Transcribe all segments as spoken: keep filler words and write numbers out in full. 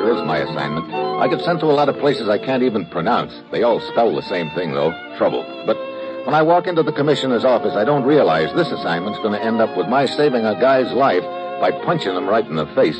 Trasker is my assignment. I get sent to a lot of places I can't even pronounce. They all spell the same thing, though. Trouble. But when I walk into the commissioner's office, I don't realize this assignment's going to end up with my saving a guy's life by punching him right in the face.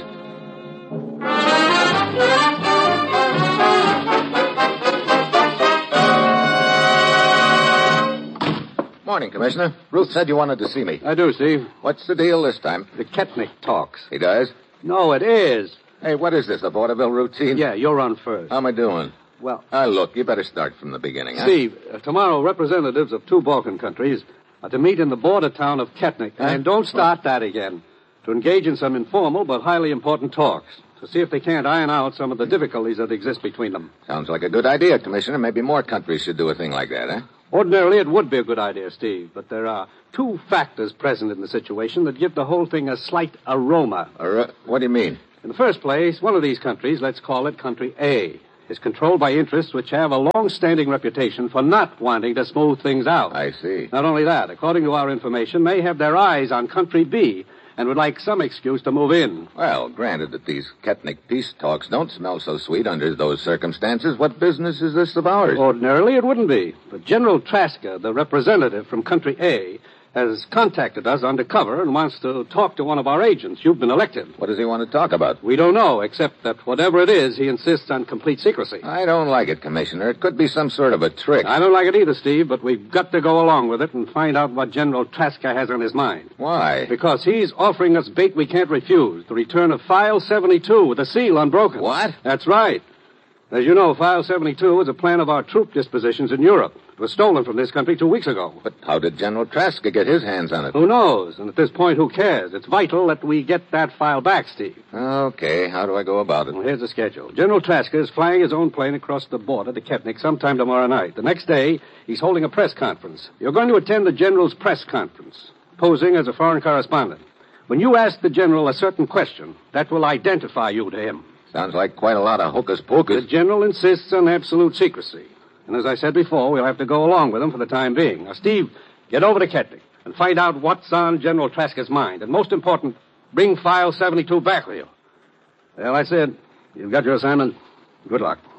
Morning, Commissioner. Ruth said you wanted to see me. I do, Steve. What's the deal this time? The Ketnick talks. He does? No, it is. Hey, what is this, the vaudeville routine? Yeah, you're on first. How am I doing? Well... Ah, look, you better start from the beginning, huh? Steve, uh, tomorrow representatives of two Balkan countries are to meet in the border town of Ketnick. Huh? And don't start that again. To engage in some informal but highly important talks. To see if they can't iron out some of the difficulties that exist between them. Sounds like a good idea, Commissioner. Maybe more countries should do a thing like that, huh? Ordinarily, it would be a good idea, Steve, but there are two factors present in the situation that give the whole thing a slight aroma. Ar- what do you mean? In the first place, one of these countries, let's call it Country A, is controlled by interests which have a long-standing reputation for not wanting to smooth things out. I see. Not only that, according to our information, they have their eyes on Country B and would like some excuse to move in. Well, granted that these Ketnick peace talks don't smell so sweet under those circumstances, what business is this of ours? Ordinarily, it wouldn't be. But General Trasker, the representative from Country A, has contacted us undercover and wants to talk to one of our agents. You've been elected. What does he want to talk about? We don't know, except that whatever it is, he insists on complete secrecy. I don't like it, Commissioner. It could be some sort of a trick. I don't like it either, Steve, but we've got to go along with it and find out what General Trasker has on his mind. Why? Because he's offering us bait we can't refuse, the return of File seventy-two with the seal unbroken. What? That's right. As you know, File seventy-two is a plan of our troop dispositions in Europe. It was stolen from this country two weeks ago. But how did General Trasker get his hands on it? Who knows? And at this point, who cares? It's vital that we get that file back, Steve. Okay, how do I go about it? Well, here's the schedule. General Trasker is flying his own plane across the border to Ketnick sometime tomorrow night. The next day, he's holding a press conference. You're going to attend the General's press conference, posing as a foreign correspondent. When you ask the General a certain question, that will identify you to him. Sounds like quite a lot of hocus-pocus. The General insists on absolute secrecy. And as I said before, we'll have to go along with him for the time being. Now, Steve, get over to Ketnick and find out what's on General Trasker's mind. And most important, bring File seventy-two back with you. Well, that's it. You've got your assignment. Good luck.